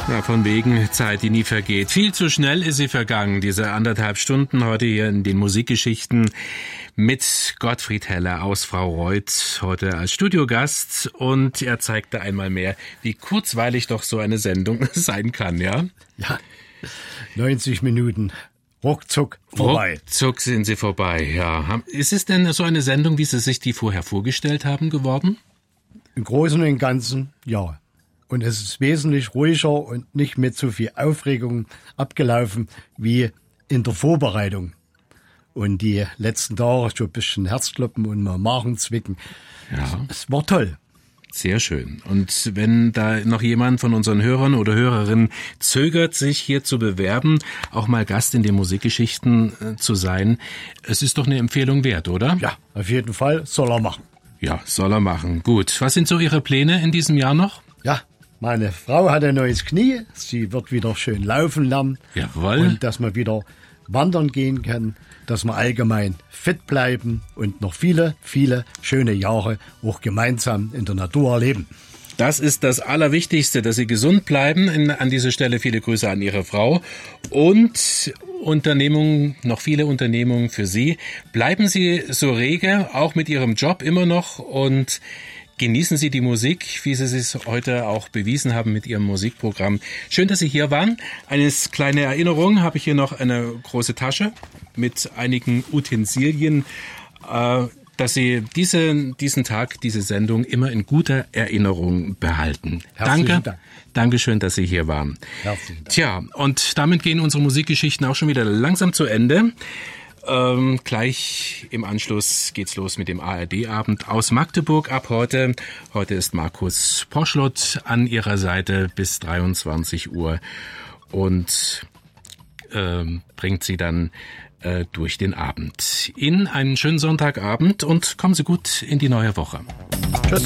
Ja, von wegen Zeit, die nie vergeht. Viel zu schnell ist sie vergangen, diese 1,5 Stunden heute hier in den Musikgeschichten mit Gottfried Heller aus Frau Reuth, heute als Studiogast. Und er zeigte einmal mehr, wie kurzweilig doch so eine Sendung sein kann, ja? Ja, 90 Minuten. Ruckzuck vorbei. Ruckzuck sind sie vorbei, ja. Ist es denn so eine Sendung, wie Sie sich die vorher vorgestellt haben, geworden? Im Großen und Ganzen, ja. Und es ist wesentlich ruhiger und nicht mit so viel Aufregung abgelaufen wie in der Vorbereitung. Und die letzten Tage so ein bisschen Herzkloppen und mal Magenzwicken. Ja. Es war toll. Sehr schön. Und wenn da noch jemand von unseren Hörern oder Hörerinnen zögert, sich hier zu bewerben, auch mal Gast in den Musikgeschichten zu sein, es ist doch eine Empfehlung wert, oder? Ja, auf jeden Fall soll er machen. Ja, soll er machen. Gut. Was sind so Ihre Pläne in diesem Jahr noch? Ja, meine Frau hat ein neues Knie. Sie wird wieder schön laufen lernen. Jawohl. Und dass man wieder wandern gehen kann, dass wir allgemein fit bleiben und noch viele, viele schöne Jahre auch gemeinsam in der Natur erleben. Das ist das Allerwichtigste, dass Sie gesund bleiben. An dieser Stelle viele Grüße an Ihre Frau und noch viele Unternehmungen für Sie. Bleiben Sie so rege, auch mit Ihrem Job immer noch, und genießen Sie die Musik, wie Sie es heute auch bewiesen haben mit Ihrem Musikprogramm. Schön, dass Sie hier waren. Eine kleine Erinnerung, habe ich hier noch eine große Tasche mit einigen Utensilien, dass Sie diesen Tag, diese Sendung immer in guter Erinnerung behalten. Herzlichen Dank. Dankeschön, dass Sie hier waren. Herzlichen Dank. Tja, und damit gehen unsere Musikgeschichten auch schon wieder langsam zu Ende. Gleich im Anschluss geht's los mit dem ARD-Abend aus Magdeburg ab heute. Heute ist Markus Poschlott an Ihrer Seite bis 23 Uhr und bringt Sie dann durch den Abend. Ihnen einen schönen Sonntagabend und kommen Sie gut in die neue Woche. Tschüss.